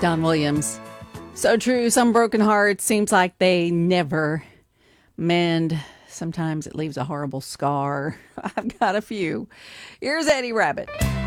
Don Williams. So true. Some broken hearts seems like they never mend. Sometimes it leaves a horrible scar. I've got a few. Here's Eddie Rabbit.